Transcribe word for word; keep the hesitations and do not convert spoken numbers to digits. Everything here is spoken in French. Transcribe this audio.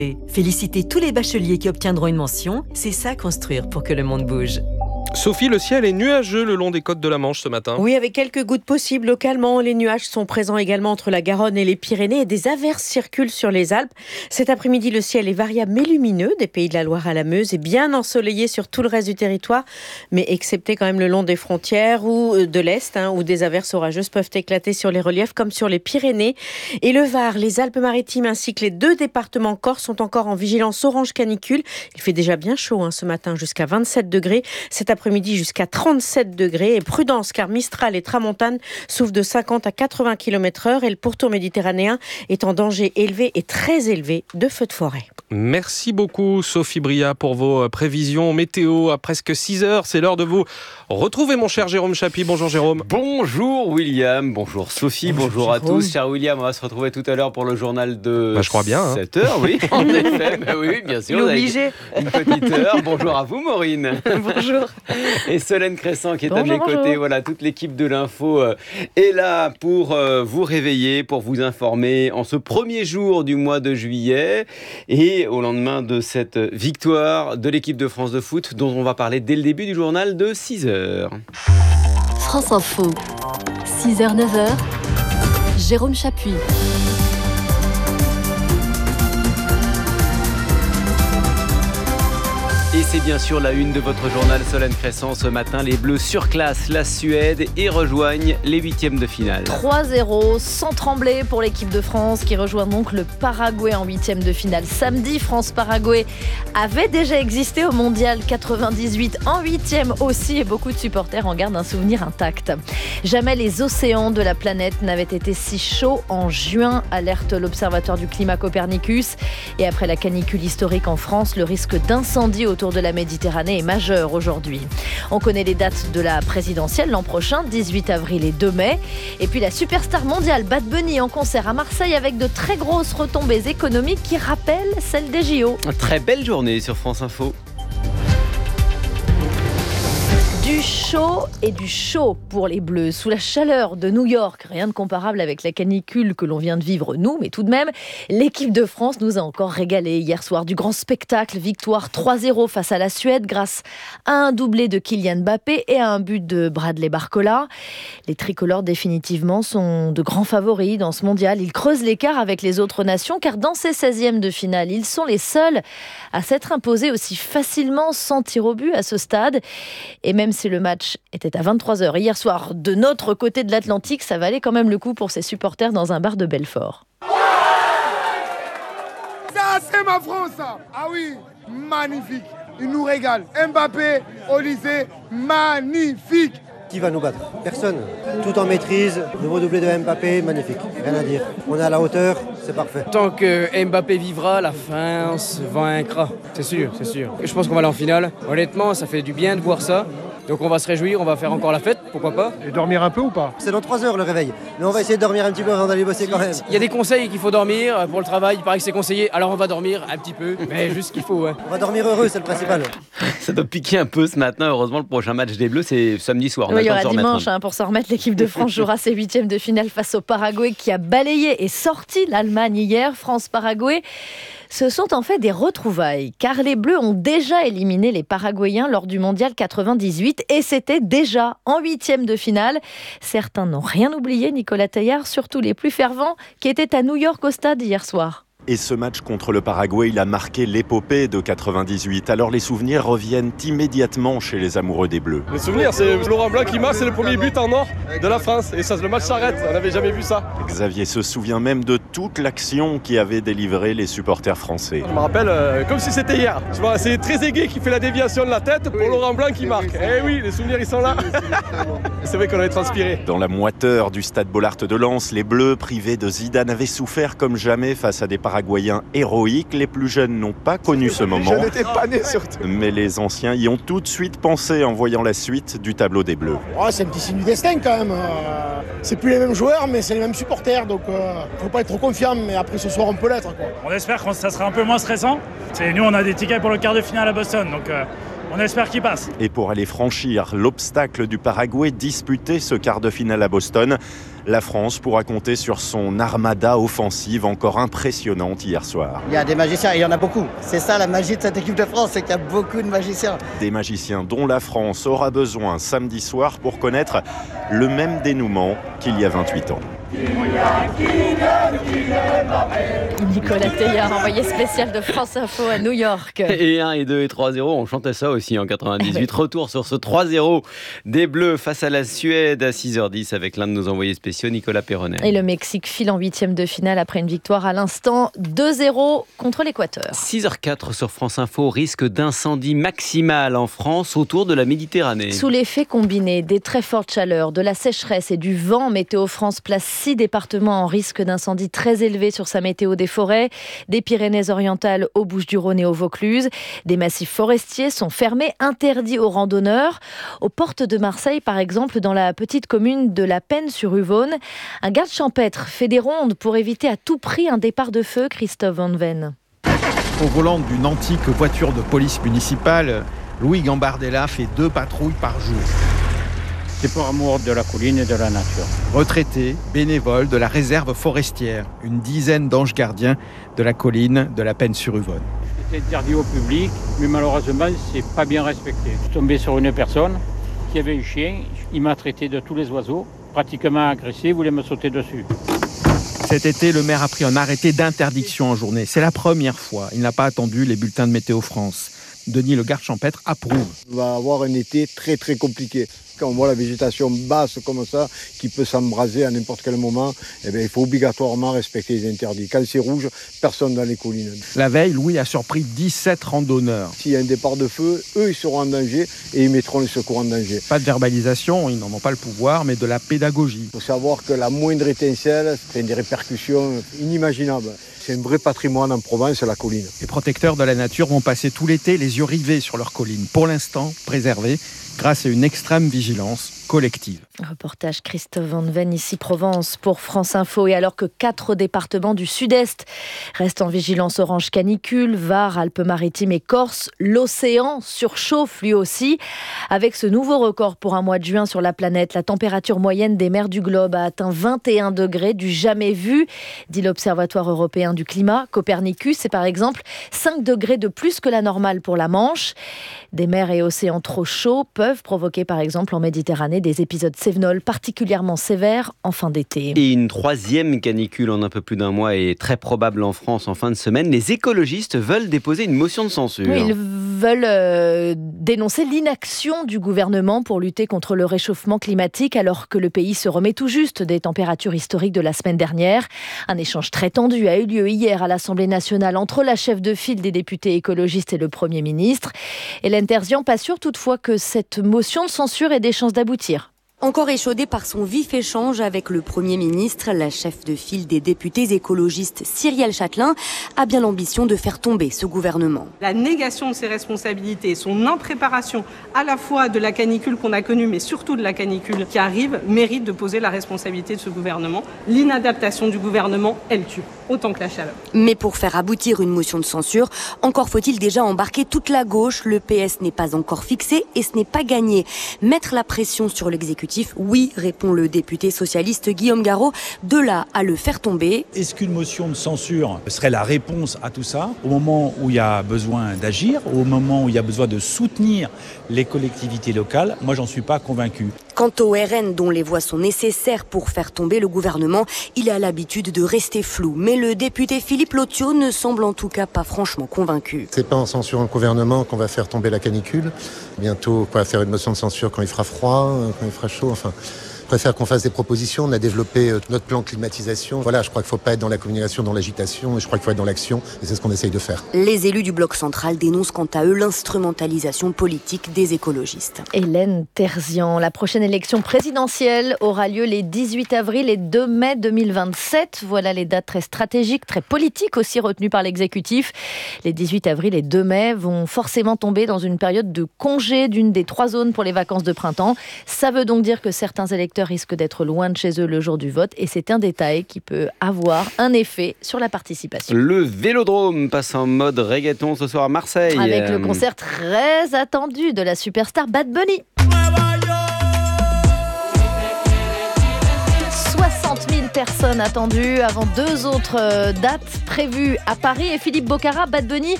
Félicitez tous les bacheliers qui obtiendront une mention, c'est ça construire pour que le monde bouge. Sophie, le ciel est nuageux le long des côtes de la Manche ce matin. Oui, avec quelques gouttes possibles localement. Les nuages sont présents également entre la Garonne et les Pyrénées et des averses circulent sur les Alpes. Cet après-midi, le ciel est variable mais lumineux des Pays de la Loire à la Meuse et bien ensoleillé sur tout le reste du territoire, mais excepté quand même le long des frontières ou de l'Est, hein, où des averses orageuses peuvent éclater sur les reliefs comme sur les Pyrénées. Et le Var, les Alpes-Maritimes ainsi que les deux départements corse sont encore en vigilance orange canicule. Il fait déjà bien chaud hein, ce matin, jusqu'à vingt-sept degrés. Cet après-midi jusqu'à trente-sept degrés. Et prudence car Mistral et Tramontane soufflent de cinquante à quatre-vingts kilomètres heure et le pourtour méditerranéen est en danger élevé et très élevé de feux de forêt. Merci beaucoup Sophie Bria pour vos prévisions météo à presque six heures. C'est l'heure de vous retrouver mon cher Jérôme Chapuis. Bonjour Jérôme. Bonjour William, bonjour Sophie, bonjour, bonjour à Jérôme. tous. Cher William, on va se retrouver tout à l'heure pour le journal de bah, je crois bien, hein. sept heures. Oui, en effet, bah oui, bien sûr. Obligé. Une petite heure. Bonjour à vous Maureen. Bonjour. Et Solène Crescent qui est bonjour, à mes côtés. bonjour. Voilà, toute l'équipe de l'info euh, est là pour euh, vous réveiller, pour vous informer en ce premier jour du mois de juillet et au lendemain de cette victoire de l'équipe de France de foot dont on va parler dès le début du journal de six heures. France Info, six heures neuf heures, Jérôme Chapuis. Et c'est bien sûr la une de votre journal Solène Crescent. Ce matin, les Bleus surclassent la Suède et rejoignent les huitièmes de finale. trois zéro, sans trembler pour l'équipe de France qui rejoint donc le Paraguay en huitièmes de finale. Samedi, France-Paraguay avait déjà existé au Mondial quatre-vingt-dix-huit en huitième aussi et beaucoup de supporters en gardent un souvenir intact. Jamais les océans de la planète n'avaient été si chauds en juin, alerte l'Observatoire du climat Copernicus. Et après la canicule historique en France, le risque d'incendie autour de la Méditerranée est majeur aujourd'hui. On connaît les dates de la présidentielle l'an prochain, dix-huit avril et deux mai. Et puis la superstar mondiale Bad Bunny en concert à Marseille avec de très grosses retombées économiques qui rappellent celles des J O. Très belle journée sur France Info. Du chaud et du chaud pour les Bleus. Sous la chaleur de New York, rien de comparable avec la canicule que l'on vient de vivre nous, mais tout de même, l'équipe de France nous a encore régalé hier soir. Du grand spectacle, victoire trois zéro face à la Suède grâce à un doublé de Kylian Mbappé et à un but de Bradley Barcola. Les tricolores définitivement sont de grands favoris dans ce mondial. Ils creusent l'écart avec les autres nations car dans ces seizièmes de finale, ils sont les seuls à s'être imposés aussi facilement sans tir au but à ce stade. Et même si le match était à vingt-trois heures hier soir, de notre côté de l'Atlantique, ça valait quand même le coup pour ses supporters dans un bar de Belfort. Ça, c'est ma France, ça. Ah oui, magnifique. Il nous régale. Mbappé, Olysée, magnifique. Qui va nous battre? Personne. Tout en maîtrise, nouveau doublé de Mbappé, magnifique. Rien à dire. On est à la hauteur, c'est parfait. Tant que Mbappé vivra, la France vaincra. C'est sûr, c'est sûr. Je pense qu'on va aller en finale. Honnêtement, ça fait du bien de voir ça. Donc on va se réjouir, on va faire encore la fête, pourquoi pas. Et dormir un peu ou pas? C'est dans trois heures le réveil. Mais on va essayer de dormir un petit peu avant d'aller bosser quand même. Il y a des conseils qu'il faut dormir pour le travail, il paraît que c'est conseillé. Alors on va dormir un petit peu, mais juste ce qu'il faut. Ouais. On va dormir heureux, c'est le principal. Ça doit piquer un peu ce matin. Heureusement, le prochain match des Bleus, c'est samedi soir. On Oui, a il y le temps aura de se remettre. dimanche hein, pour s'en remettre. L'équipe de France jouera ses huitièmes de finale face au Paraguay qui a balayé et sorti l'Allemagne hier. France-Paraguay. Ce sont en fait des retrouvailles, car les Bleus ont déjà éliminé les Paraguayens lors du Mondial quatre-vingt-dix-huit et c'était déjà en huitième de finale. Certains n'ont rien oublié, Nicolas Taillard, surtout les plus fervents qui étaient à New York au stade hier soir. Et ce match contre le Paraguay, il a marqué l'épopée de quatre-vingt-dix-huit. Alors les souvenirs reviennent immédiatement chez les amoureux des Bleus. Les souvenirs, c'est Laurent Blanc qui marque, c'est le premier but en or de la France. Et ça, le match s'arrête, on n'avait jamais vu ça. Xavier se souvient même de toute l'action qui avait délivré les supporters français. Je me rappelle euh, comme si c'était hier. Tu vois, c'est Trezeguet qui fait la déviation de la tête pour Laurent Blanc qui marque. Eh oui, les souvenirs, ils sont là. C'est vrai qu'on avait transpiré. Dans la moiteur du stade Bollaert de Lens, les Bleus, privés de Zidane, avaient souffert comme jamais face à des Paraguayens héroïques. Les plus jeunes n'ont pas connu ce moment. Je n'étais pas né surtout. Mais les anciens y ont tout de suite pensé en voyant la suite du tableau des Bleus. Oh, c'est un petit signe du destin quand même. Euh, c'est plus les mêmes joueurs, mais c'est les mêmes supporters. Donc, euh, faut pas être trop confiant, mais après ce soir, on peut l'être, quoi. On espère que ça sera un peu moins stressant. C'est, nous, on a des tickets pour le quart de finale à Boston, donc euh, on espère qu'il passe. Et pour aller franchir l'obstacle du Paraguay, disputer ce quart de finale à Boston, La France pourra compter sur son armada offensive encore impressionnante hier soir. Il y a des magiciens, et il y en a beaucoup. C'est ça la magie de cette équipe de France, c'est qu'il y a beaucoup de magiciens. Des magiciens dont la France aura besoin samedi soir pour connaître le même dénouement qu'il y a vingt-huit ans. Nicolas Teillard, envoyé spécial de France Info à New York. Et un, et deux, et trois zéro, on chantait ça aussi en quatre-vingt-dix-huit. Retour sur ce trois zéro des Bleus face à la Suède à six heures dix avec l'un de nos envoyés spéciaux, Nicolas Perronnet. Et le Mexique file en huitième de finale après une victoire à l'instant deux zéro contre l'Équateur. six heures quatre sur France Info, risque d'incendie maximal en France autour de la Méditerranée. Sous l'effet combiné des très fortes chaleurs, de la sécheresse et du vent, Météo France place six départements en risque d'incendie très élevé sur sa météo des forêts, des Pyrénées-Orientales aux Bouches-du-Rhône et au Vaucluse. Des massifs forestiers sont fermés, interdits aux randonneurs. Aux portes de Marseille, par exemple, dans la petite commune de La Penne-sur-Yvonne, un garde champêtre fait des rondes pour éviter à tout prix un départ de feu. Christophe Van Ven. Au volant d'une antique voiture de police municipale, Louis Gambardella fait deux patrouilles par jour. C'est pour amour de la colline et de la nature. Retraité, bénévole de la réserve forestière, une dizaine d'anges gardiens de la colline de La Penne-sur-Yvonne. C'est interdit au public, mais malheureusement, c'est pas bien respecté. Je suis tombé sur une personne qui avait un chien, il m'a traité de tous les oiseaux, pratiquement agressé, il voulait me sauter dessus. Cet été, le maire a pris un arrêté d'interdiction en journée. C'est la première fois. Il n'a pas attendu les bulletins de Météo France. Denis le garde champêtre approuve. On va avoir un été très très compliqué. Quand on voit la végétation basse comme ça, qui peut s'embraser à n'importe quel moment, eh bien, il faut obligatoirement respecter les interdits. Quand c'est rouge, personne dans les collines. La veille, Louis a surpris dix-sept randonneurs. S'il y a un départ de feu, eux, ils seront en danger et ils mettront les secours en danger. Pas de verbalisation, ils n'en ont pas le pouvoir, mais de la pédagogie. Il faut savoir que la moindre étincelle, c'est des répercussions inimaginables. C'est un vrai patrimoine en Provence, la colline. Les protecteurs de la nature vont passer tout l'été les yeux rivés sur leur colline, pour l'instant préservée grâce à une extrême vigilance collective. Reportage Christophe Van Ven, ici Provence pour France Info. Et alors que quatre départements du sud-est restent en vigilance orange canicule, Var, Alpes-Maritimes et Corse, l'océan surchauffe lui aussi. Avec ce nouveau record pour un mois de juin sur la planète, la température moyenne des mers du globe a atteint vingt et un degrés, du jamais vu, dit l'Observatoire européen du climat. Copernicus, c'est par exemple cinq degrés de plus que la normale pour la Manche. Des mers et océans trop chauds peuvent provoquer par exemple en Méditerranée des épisodes cévenols particulièrement sévères en fin d'été. Et une troisième canicule en un peu plus d'un mois est très probable en France en fin de semaine. Les écologistes veulent déposer une motion de censure. Oui, ils veulent euh, dénoncer l'inaction du gouvernement pour lutter contre le réchauffement climatique alors que le pays se remet tout juste des températures historiques de la semaine dernière. Un échange très tendu a eu lieu hier à l'Assemblée nationale entre la chef de file des députés écologistes et le Premier ministre. Hélène Terzian, pas sûre toutefois que cette motion de censure ait des chances d'aboutir. Encore échaudée par son vif échange avec le Premier ministre, la chef de file des députés écologistes Cyrielle Châtelain a bien l'ambition de faire tomber ce gouvernement. La négation de ses responsabilités, son impréparation à la fois de la canicule qu'on a connue mais surtout de la canicule qui arrive, mérite de poser la responsabilité de ce gouvernement. L'inadaptation du gouvernement, elle tue, autant que la chaleur. Mais pour faire aboutir une motion de censure, encore faut-il déjà embarquer toute la gauche. Le P S n'est pas encore fixé et ce n'est pas gagné. Mettre la pression sur l'exécutif, oui, répond le député socialiste Guillaume Garot. De là à le faire tomber. Est-ce qu'une motion de censure serait la réponse à tout ça, au moment où il y a besoin d'agir, au moment où il y a besoin de soutenir les collectivités locales? Moi, j'en suis pas convaincu. Quant au R N, dont les voix sont nécessaires pour faire tomber le gouvernement, il a l'habitude de rester flou. Mais le député Philippe Lotio ne semble en tout cas pas franchement convaincu. C'est pas en censurant le gouvernement qu'on va faire tomber la canicule. Bientôt, on va faire une motion de censure quand il fera froid, quand il fera chaud, enfin... Je préfère qu'on fasse des propositions. On a développé notre plan climatisation. Voilà, je crois qu'il ne faut pas être dans la communication, dans l'agitation, et je crois qu'il faut être dans l'action, et c'est ce qu'on essaye de faire. Les élus du bloc central dénoncent quant à eux l'instrumentalisation politique des écologistes. Hélène Terzian, la prochaine élection présidentielle aura lieu les dix-huit avril et deux mai deux mille vingt-sept. Voilà les dates très stratégiques, très politiques aussi retenues par l'exécutif. Les dix-huit avril et deux mai vont forcément tomber dans une période de congé d'une des trois zones pour les vacances de printemps. Ça veut donc dire que certains électeurs risquent d'être loin de chez eux le jour du vote et c'est un détail qui peut avoir un effet sur la participation. Le Vélodrome passe en mode reggaeton ce soir à Marseille. Avec le concert très attendu de la superstar Bad Bunny. personnes attendues avant deux autres dates prévues à Paris. Et Philippe Bocara, Bad Bunny